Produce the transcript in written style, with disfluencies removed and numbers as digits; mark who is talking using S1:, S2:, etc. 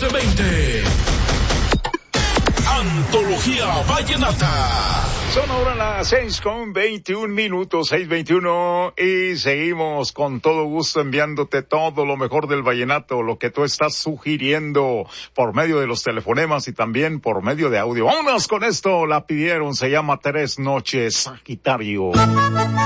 S1: 1420. Antología Vallenata.
S2: Son ahora las 6:21, 6:21, y seguimos con todo gusto enviándote todo lo mejor del vallenato, lo que tú estás sugiriendo por medio de los telefonemas y también por medio de audio. Vámonos con esto, la pidieron, se llama Tres Noches, Sagitario.